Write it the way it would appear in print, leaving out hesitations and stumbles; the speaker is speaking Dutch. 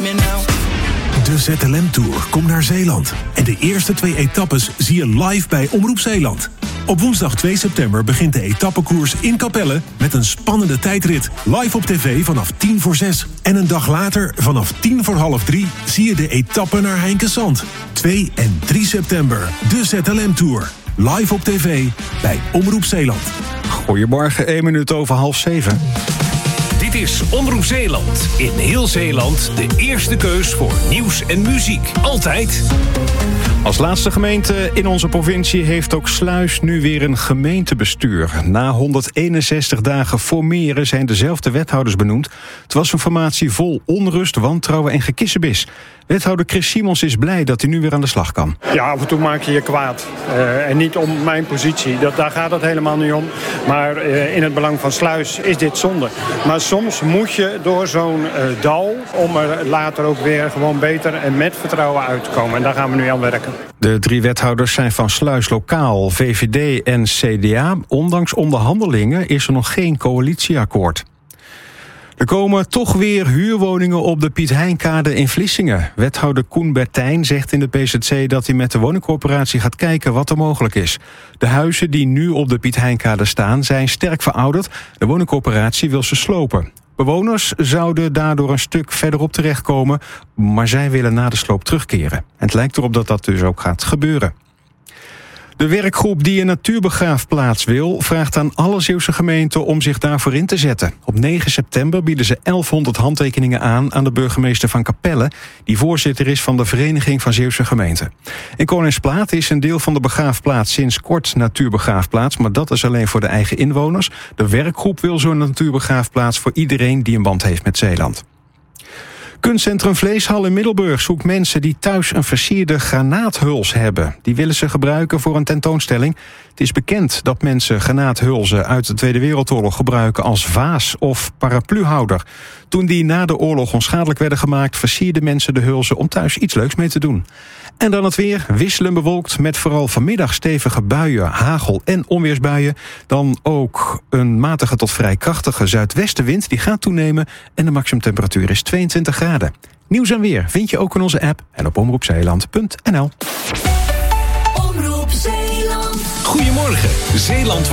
me now. De ZLM Tour komt naar Zeeland. En de eerste 2 etappes zie je live bij Omroep Zeeland. Op woensdag 2 september begint de etappekoers in Capelle met een spannende tijdrit. Live op tv vanaf 6:10. En een dag later, vanaf 2:45, zie je de etappe naar Heinkensand. 2 en 3 september, de ZLM Tour. Live op tv bij Omroep Zeeland. Goedemorgen, 1 minuut over 6:30. Dit is Omroep Zeeland. In heel Zeeland de eerste keus voor nieuws en muziek. Altijd. Als laatste gemeente in onze provincie heeft ook Sluis nu weer een gemeentebestuur. Na 161 dagen formeren zijn dezelfde wethouders benoemd. Het was een formatie vol onrust, wantrouwen en gekissenbis. Wethouder Chris Simons is blij dat hij nu weer aan de slag kan. Ja, af en toe maak je je kwaad. En niet om mijn positie, daar gaat het helemaal niet om. Maar in het belang van Sluis is dit zonde. Maar soms moet je door zo'n dal om er later ook weer gewoon beter en met vertrouwen uit te komen. En daar gaan we nu aan werken. De 3 wethouders zijn van Sluis Lokaal, VVD en CDA. Ondanks onderhandelingen is er nog geen coalitieakkoord. Er komen toch weer huurwoningen op de Piet Heinkade in Vlissingen. Wethouder Koen Bertijn zegt in de PZC dat hij met de woningcorporatie gaat kijken wat er mogelijk is. De huizen die nu op de Piet Heinkade staan zijn sterk verouderd. De woningcorporatie wil ze slopen. Bewoners zouden daardoor een stuk verderop terechtkomen, maar zij willen na de sloop terugkeren. En het lijkt erop dat dat dus ook gaat gebeuren. De werkgroep die een natuurbegraafplaats wil, vraagt aan alle Zeeuwse gemeenten om zich daarvoor in te zetten. Op 9 september bieden ze 1100 handtekeningen aan de burgemeester van Capelle, die voorzitter is van de Vereniging van Zeeuwse Gemeenten. In Koningsplaat is een deel van de begraafplaats sinds kort natuurbegraafplaats, maar dat is alleen voor de eigen inwoners. De werkgroep wil zo'n natuurbegraafplaats voor iedereen die een band heeft met Zeeland. Kunstcentrum Vleeshal in Middelburg zoekt mensen die thuis een versierde granaathuls hebben. Die willen ze gebruiken voor een tentoonstelling. Het is bekend dat mensen granaathulzen uit de Tweede Wereldoorlog gebruiken als vaas of parapluhouder. Toen die na de oorlog onschadelijk werden gemaakt, versierden mensen de hulzen om thuis iets leuks mee te doen. En dan het weer, wisselend bewolkt met vooral vanmiddag stevige buien, hagel en onweersbuien. Dan ook een matige tot vrij krachtige zuidwestenwind, die gaat toenemen en de maximumtemperatuur is 22 graden. Nieuws en weer vind je ook in onze app en op omroepzeeland.nl. Goedemorgen, Zeeland